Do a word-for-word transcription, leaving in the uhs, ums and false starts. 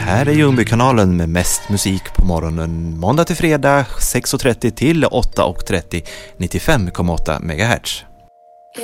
här är Ljungbykanalen med mest musik på morgonen måndag till fredag sex och trettio till åtta och trettio, nittiofem komma åtta megahertz.